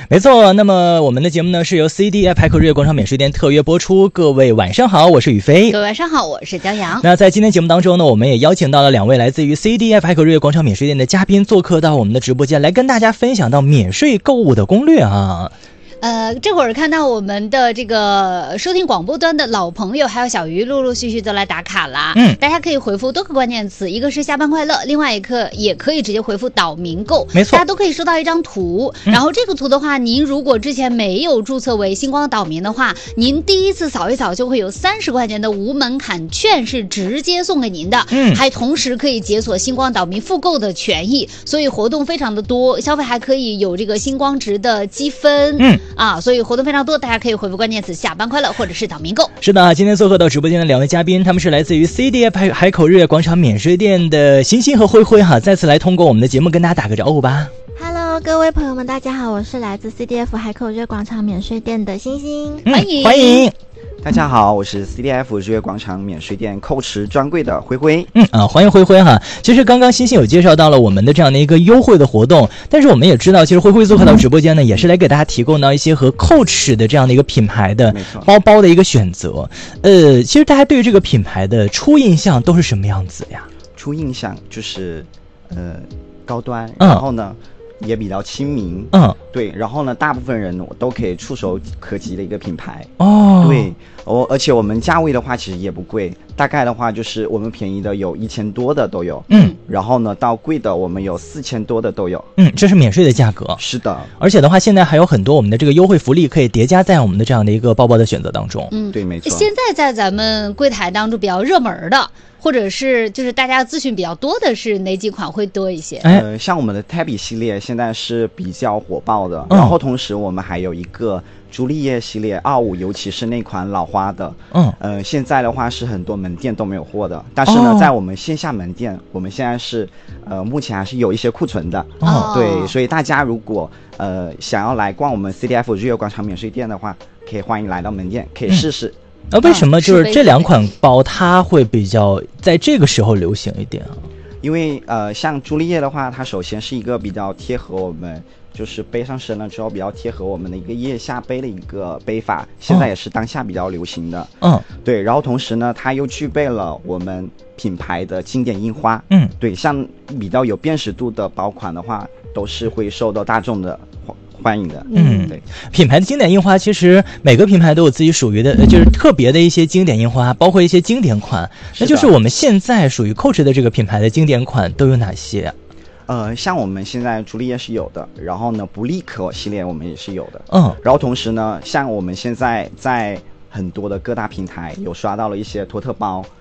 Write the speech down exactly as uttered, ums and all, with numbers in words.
没错，那么我们的节目呢是由 C D F 海口日月广场免税店特约播出。各位晚上好，我是宇飞。 各位晚上好，我是骄阳。 那在今天节目当中呢，我们也邀请到了两位来自于 C D F 海口日月广场免税店的嘉宾做客到我们的直播间，来跟大家分享到免税购物的攻略啊。 呃，这会儿看到我们的这个收听广播端的老朋友，还有小鱼，陆陆续续都来打卡了。 嗯， 大家可以回复多个关键词，一个是下班快乐，另外一个也可以直接回复岛民购。 没错， 大家都可以收到一张图。嗯、然后这个图的话，您如果之前没有注册为星光岛民的话，您第一次扫一扫就会有三十块钱的无门槛券是直接送给您的。 嗯， 还同时可以解锁星光岛民复购的权益，所以活动非常的多，消费还可以有这个星光值的积分。 嗯啊，所以活动非常多，大家可以回复关键词下班快乐或者是岛民购。 是的，今天做客到直播间的两位嘉宾，他们是来自于 C D F 海海口日月广场免税店的欣欣和灰灰哈，再次来通过我们的节目跟大家打个招呼吧。 Hello， 各位朋友们，大家好，我是来自 C D F 海口日月广场免税店的欣欣， 嗯、 欢迎欢迎。 大家好，我是 C D F 日月广场免税店蔻驰专柜的灰灰。 嗯啊，欢迎灰灰哈。其实刚刚欣欣有介绍到了我们的这样的一个优惠的活动，但是我们也知道，其实灰灰做客到直播间呢，也是来给大家提供到一些和蔻驰的这样的一个品牌的包包的一个选择。呃，其实大家对于这个品牌的初印象都是什么样子呀？ 初印象就是呃高端， 嗯、 然后呢也比较亲民， 嗯， 对，然后呢，大部分人我都可以触手可及的一个品牌哦， 对，哦，而且我们价位的话其实也不贵，大概的话就是我们便宜的有一千多的都有， 嗯， 然后呢，到贵的我们有四千多的都有， 嗯，这是免税的价格， 是的， 而且的话，现在还有很多我们的这个优惠福利可以叠加在我们的这样的一个包包的选择当中， 嗯， 对，没错。 现在在咱们柜台当中比较热门的，或者是就是大家咨询比较多的是哪几款会多一些？ 呃，像我们的 Tabby 系列现在是比较火爆的， 嗯、 然后同时我们还有一个朱丽叶系列二五，尤其是那款老花的， 嗯， 呃，现在的话是很多门店都没有货的，但是呢，哦、在我们线下门店，我们现在是呃目前还是有一些库存的， 哦， 对，所以大家如果呃想要来逛我们 C D F 日月广场免税店的话，可以欢迎来到门店，可以试试。嗯那、啊、为什么就是这两款包它会比较在这个时候流行一点啊？ 因为呃，像朱丽叶的话，它首先是一个比较贴合我们，就是背上身了之后比较贴合我们的一个腋下背的一个背法，现在也是当下比较流行的。 嗯，对。 然后同时呢，它又具备了我们品牌的经典印花。 嗯， 对，像比较有辨识度的包款的话，都是会受到大众的欢迎的。 嗯， 对， 品牌的经典印花，其实每个品牌都有自己属于的，就是特别的一些经典印花，包括一些经典款。那就是我们现在属于蔻驰的这个品牌的经典款都有哪些啊？ 呃，像我们现在朱丽叶是有的，然后呢，不利可系列我们也是有的。 嗯， 然后同时呢，像我们现在在很多的各大平台有刷到了一些托特包。